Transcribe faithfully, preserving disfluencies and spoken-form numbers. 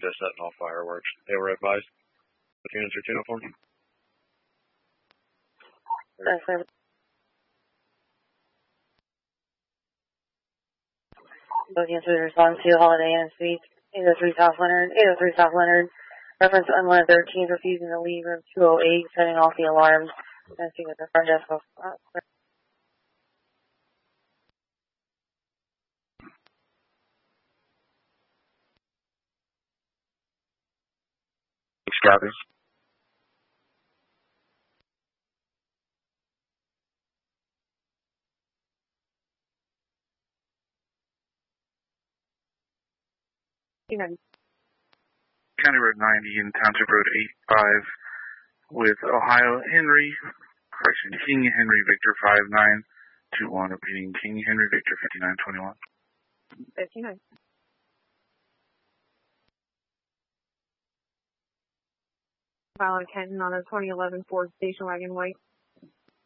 just setting off fireworks. They were advised. What units are tuned for? That's it. Both answers respond to Holiday Inn Suites, eight oh three South Leonard, eight oh three South Leonard. Reference unwanted thirteen, refusing to leave room two oh eight, setting off the alarms. Going to see what the front desk will. Copy. County Road ninety and Township Road eighty-five with Ohio Henry, correction, King Henry Victor five nine two one, repeating King Henry Victor fifty-nine twenty-one. fifty-nine. File Kenton on a twenty eleven Ford station wagon white.